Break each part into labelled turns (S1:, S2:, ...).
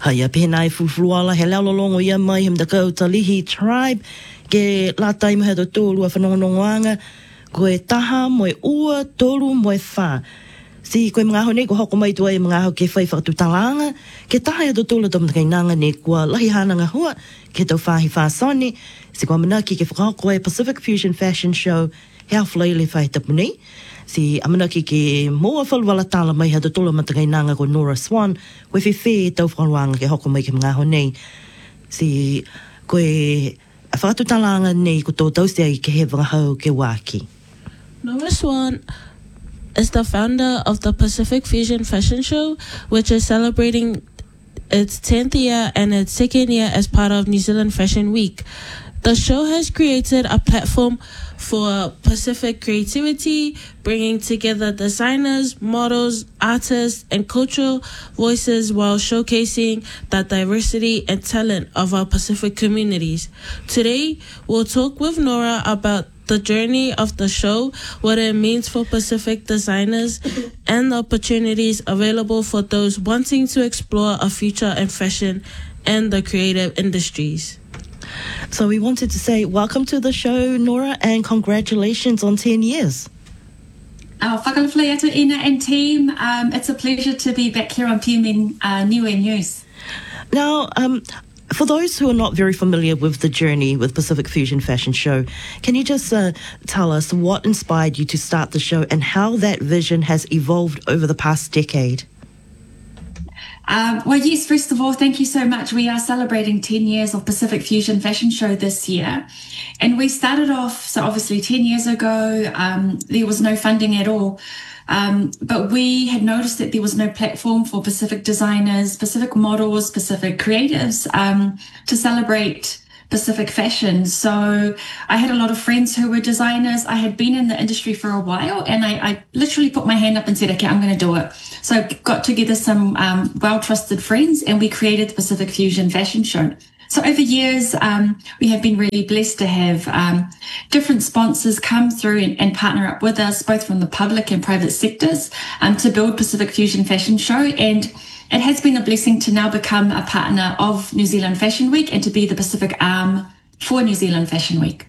S1: Haia pēnā e fulfuluala he laulolongo ia mai him da Kautalihi tribe ke la taima he do tōlu a whanongonongoanga ko e taha mo e ua tōlu mo e whā. Si koe mga hau nei ko hoko mai tua e mga hau ke whai whakatutalanga ke taha e do tōlu tam kainanga ne kua lahi hananga hua ke tau whahi whāsone si kua manaki ke whakako e Pacific Fusion Fashion Show he au whalaile whai tapu nei. Si amanaki ke moa whaluala tala mai ha do tōlu matakainanga ko Nora Swan koe whewhe tau whaluanga ke hoko mai ke mga hau nei. Si koe a whakatutalanga nei ko tō tausia i ke he wangahau ke wāki.
S2: Nora Swan is the founder of the Pacific Fusion Fashion Show, which is celebrating its 10th year and its second year as part of New Zealand Fashion Week. The show has created a platform for Pacific creativity, bringing together designers, models, artists, and cultural voices while showcasing the diversity and talent of our Pacific communities. Today, we'll talk with Nora about the journey of the show, what it means for Pacific designers, and the opportunities available for those wanting to explore a future in fashion and the creative industries.
S1: So we wanted to say welcome to the show, Nora, and congratulations on 10 years.
S3: Whakalawhai atu Ina and team. It's a pleasure to be back here on PMN Niue News.
S1: Now, for those who are not very familiar with the journey with Pacific Fusion Fashion Show, can you just tell us what inspired you to start the show and how that vision has evolved over the past decade?
S3: Well, yes, first of all, thank you so much. We are celebrating 10 years of Pacific Fusion Fashion Show this year. And we started off, so obviously 10 years ago, there was no funding at all. But we had noticed that there was no platform for Pacific designers, Pacific models, Pacific creatives to celebrate Pacific fashion. So I had a lot of friends who were designers. I had been in the industry for a while and I literally put my hand up and said, okay, I'm going to do it. So I got together some well-trusted friends and we created the Pacific Fusion Fashion Show. So over years, we have been really blessed to have different sponsors come through and partner up with us, both from the public and private sectors, to build Pacific Fusion Fashion Show. And it has been a blessing to now become a partner of New Zealand Fashion Week and to be the Pacific arm for New Zealand Fashion Week.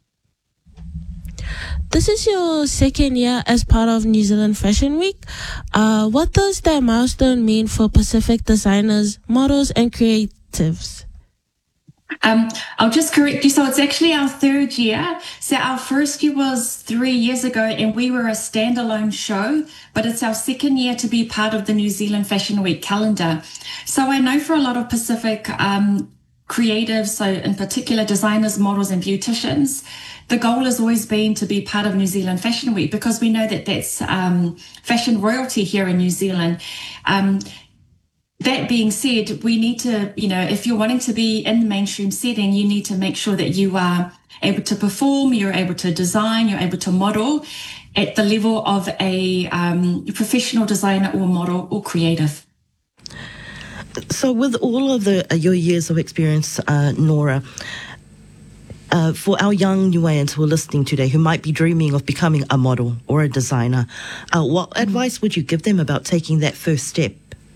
S2: This is your second year as part of New Zealand Fashion Week. What does that milestone mean for Pacific designers, models, and creatives?
S3: I'll just correct you. So it's actually our third year. So our first year was 3 years ago and we were a standalone show, but it's our second year to be part of the New Zealand Fashion Week calendar. So I know for a lot of Pacific creatives, so in particular designers, models and beauticians, the goal has always been to be part of New Zealand Fashion Week because we know that that's fashion royalty here in New Zealand. That being said, we need to, if you're wanting to be in the mainstream setting, you need to make sure that you are able to perform, you're able to design, you're able to model at the level of a professional designer or model or creative.
S1: So with all of your years of experience, Nora, for our young Niueans who are listening today who might be dreaming of becoming a model or a designer, what advice would you give them about taking that first step?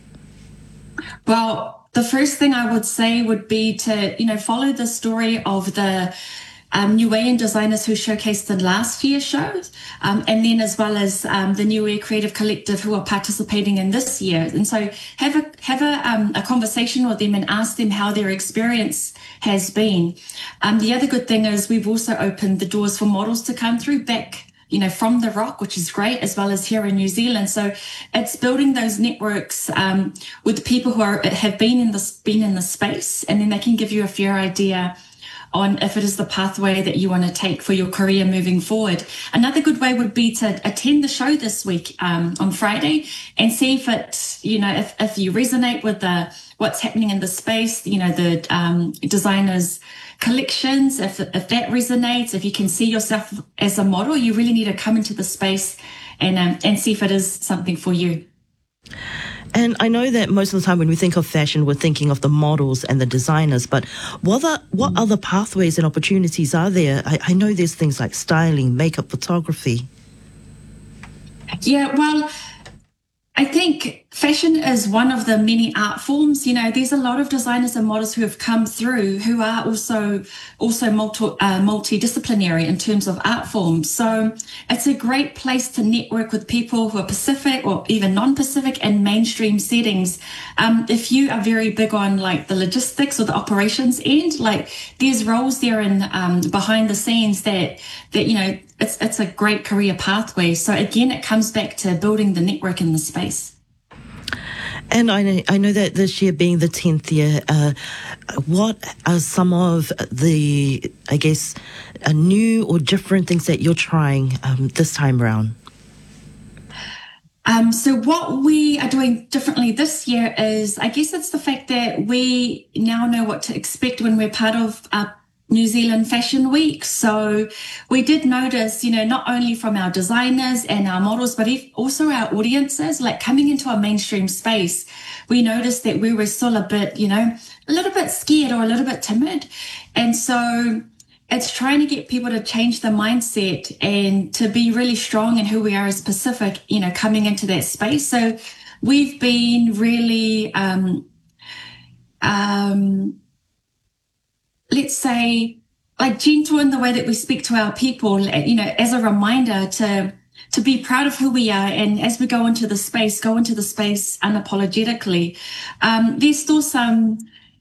S3: Well, the first thing I would say would be to, follow the story of the Niuean designers who showcased the last year's shows, and then as well as the Niue Creative Collective who are participating in this year. And so have a conversation with them and ask them how their experience has been. The other good thing is we've also opened the doors for models to come through back from the Rock, which is great, as well as here in New Zealand. So it's building those networks with people who have been in the space, and then they can give you a fair idea on if it is the pathway that you want to take for your career moving forward. Another good way would be to attend the show this week on Friday and see if it, if you resonate with what's happening in the space, the designers' collections, if that resonates, if you can see yourself as a model, you really need to come into the space and see if it is something for you.
S1: And I know that most of the time when we think of fashion, we're thinking of the models and the designers, but what other pathways and opportunities are there? I know there's things like styling, makeup, photography.
S3: Yeah, well, I think fashion is one of the many art forms. You know, there's a lot of designers and models who have come through who are also multidisciplinary in terms of art forms. So it's a great place to network with people who are Pacific or even non-Pacific in mainstream settings. If you are very big on like the logistics or the operations end, like there's roles there in behind the scenes that you know, it's a great career pathway. So again, it comes back to building the network in the space.
S1: And I know that this year being the 10th year, what are some of the, I guess, new or different things that you're trying this time around?
S3: So what we are doing differently this year is, I guess it's the fact that we now know what to expect when we're part of New Zealand Fashion Week. So we did notice, you know, not only from our designers and our models, but also our audiences, like coming into a mainstream space, we noticed that we were still a bit, you know, a little bit scared or a little bit timid. And so it's trying to get people to change the mindset and to be really strong in who we are as Pacific, you know, coming into that space. So we've been really, let's say, like gentle in the way that we speak to our people, you know, as a reminder to be proud of who we are. And as we go into the space unapologetically. There's still some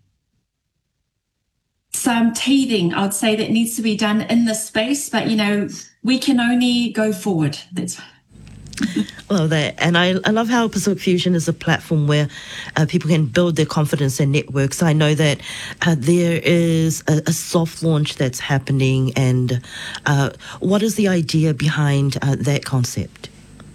S3: teething, I would say, that needs to be done in this space, but, you know, we can only go forward. That's
S1: Well, and I love how Pacific Fusion is a platform where people can build their confidence and networks. I know that there is a soft launch that's happening, and what is the idea behind that concept?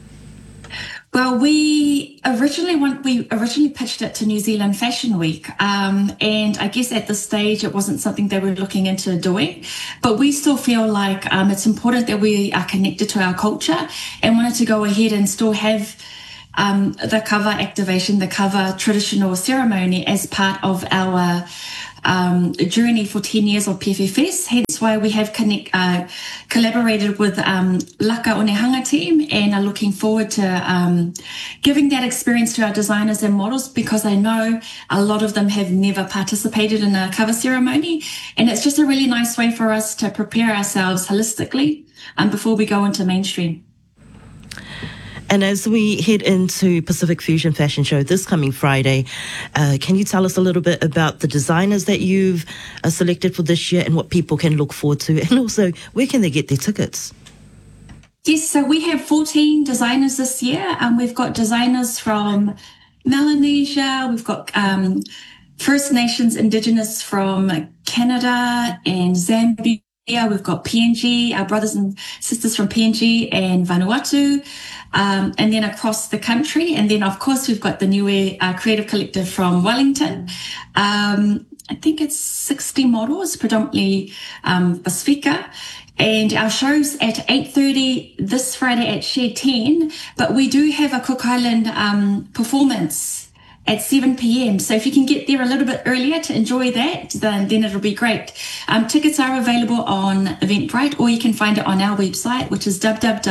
S3: Well, we originally pitched it to New Zealand Fashion Week, and I guess at this stage it wasn't something they were looking into doing, but we still feel like it's important that we are connected to our culture and wanted to go ahead and still have the cover activation, the cover traditional ceremony as part of our journey for 10 years of PFFS, hence why we have collaborated with Laka Onehanga team and are looking forward to giving that experience to our designers and models, because I know a lot of them have never participated in a cover ceremony, and it's just a really nice way for us to prepare ourselves holistically before we go into mainstream.
S1: And as we head into Pacific Fusion Fashion Show this coming Friday, can you tell us a little bit about the designers that you've selected for this year and what people can look forward to? And also, where can they get their tickets?
S3: Yes, so we have 14 designers this year. We've got designers from Melanesia. We've got First Nations Indigenous from Canada and Zambia. We've got PNG, our brothers and sisters from PNG and Vanuatu, and then across the country. And then, of course, we've got the Niue Creative Collective from Wellington. I think it's 60 models, predominantly Pacifica. And our show's at 8:30 this Friday at Shed 10. But we do have a Cook Island performance at 7 p.m. So if you can get there a little bit earlier to enjoy that, then it'll be great. Tickets are available on Eventbrite, or you can find it on our website, which is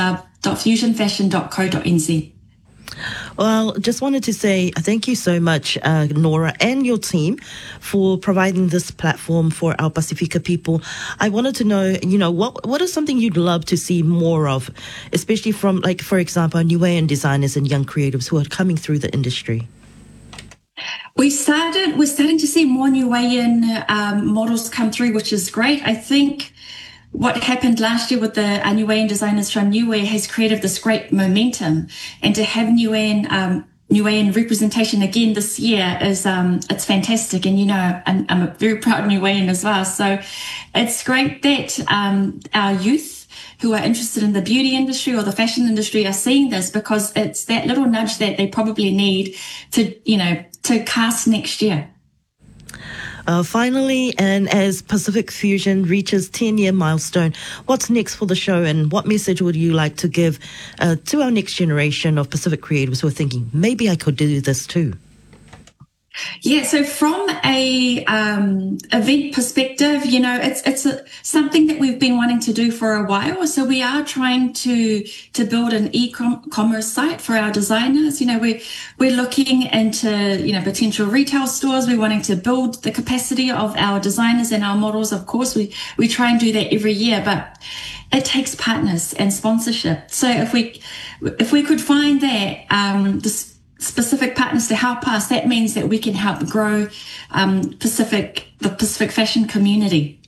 S3: www.fusionfashion.co.nz.
S1: Well, just wanted to say thank you so much, Nora, and your team for providing this platform for our Pacifica people. I wanted to know, what is something you'd love to see more of, especially from, like, for example, Niuean designers and young creatives who are coming through the industry?
S3: We're starting to see more Niuean models come through, which is great. I think what happened last year with the Niuean designers from Niue has created this great momentum, and to have Niuean representation again this year is it's fantastic. And I'm a very proud Niuean as well. So it's great that our youth who are interested in the beauty industry or the fashion industry are seeing this, because it's that little nudge that they probably need to cast next year.
S1: Finally, and as Pacific Fusion reaches 10-year milestone, what's next for the show, and what message would you like to give to our next generation of Pacific creatives who are thinking, maybe I could do this too?
S3: Yeah, so from a event perspective, it's something that we've been wanting to do for a while. So we are trying to build an e-commerce site for our designers. We're looking into potential retail stores. We're wanting to build the capacity of our designers and our models. Of course, we try and do that every year, but it takes partners and sponsorship. So if we could find that specific partners to help us, that means that we can help grow the Pacific fashion community.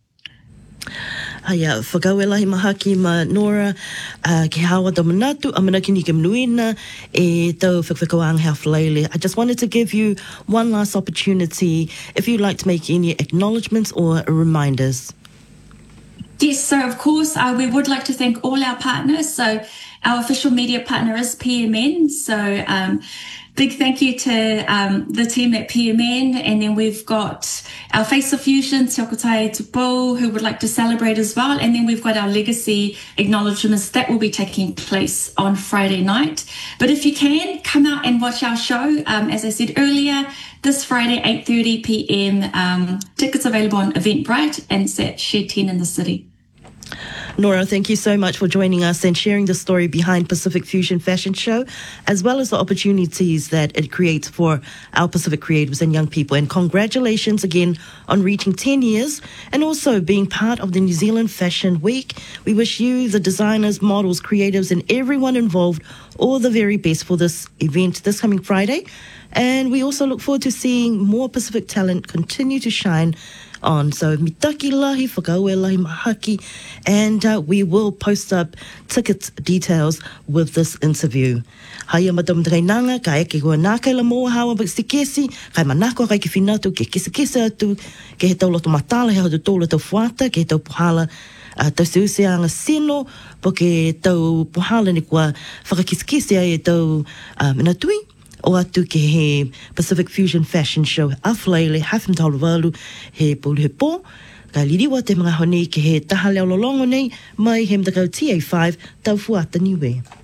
S1: Haia, whakauelahi mahaki ma Nora, ke hawa ta manatu, amana kini ke mnuina, e tau whakawang hawhalaile. I just wanted to give you one last opportunity if you'd like to make any acknowledgements or reminders.
S3: Yes, so of course, we would like to thank all our partners. So our official media partner is PMN. So big thank you to the team at PMN. And then we've got our Face of Fusion, Te Oko Tai Tupo, who would like to celebrate as well. And then we've got our legacy acknowledgements that will be taking place on Friday night. But if you can, come out and watch our show. As I said earlier, this Friday, 8:30 p.m. Tickets available on Eventbrite, and it's at Shed 10 in the city.
S1: Nora, thank you so much for joining us and sharing the story behind Pacific Fusion Fashion Show, as well as the opportunities that it creates for our Pacific creatives and young people. And congratulations again on reaching 10 years and also being part of the New Zealand Fashion Week. We wish you, the designers, models, creatives, and everyone involved all the very best for this event this coming Friday. And we also look forward to seeing more Pacific talent continue to shine on. So mitaki lahi, whakauelahi mahaki, and we will post up ticket details with this interview. Haia matam nanga, ka eke hua nākai la moa hawa bak stikesi, kai manako kai ki whinatu, ke kisa atu, ke he tau loto matala, he hau tau loto fuata, ke he tau puhala, tau seuseanga seno, po ke tau puhala ni kua whakakisi ai e tau minatui, o atu ke he Pacific Fusion Fashion Show awhalaile hawhim tauluwalu he pulu he pō. Ka liriwa te mga honi ke he taha leo lolongo nei mai he mtakau TA5 tau fuata niwe.